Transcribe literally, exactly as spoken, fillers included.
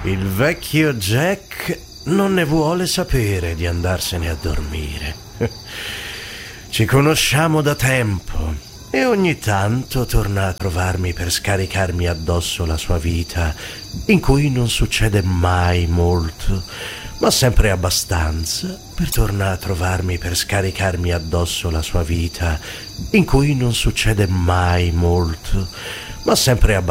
Il vecchio Jack non ne vuole sapere di andarsene a dormire. Ci conosciamo da tempo e ogni tanto torna a trovarmi per scaricarmi addosso la sua vita, in cui non succede mai molto, ma sempre abbastanza per tornare a trovarmi per scaricarmi addosso la sua vita, in cui non succede mai molto, ma sempre abbastanza